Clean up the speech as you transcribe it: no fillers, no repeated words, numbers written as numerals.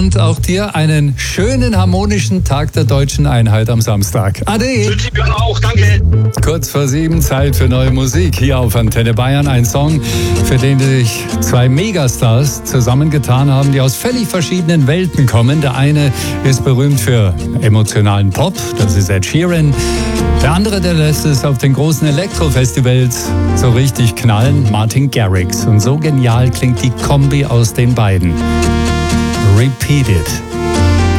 und auch dir einen schönen harmonischen Tag der Deutschen Einheit am Samstag. Ade! Wünsche ich mir auch, danke. Kurz vor 7, Zeit für neue Musik hier auf Antenne Bayern. Ein Song, für den sich zwei Megastars zusammengetan haben, die aus völlig verschiedenen Welten kommen. Der eine ist berühmt für emotionalen Pop, das ist Ed Sheeran. Der andere, der lässt es auf den großen Elektrofestivals so richtig knallen, Martin Garrix. Und so genial klingt die Kombi aus den beiden. Repeat It.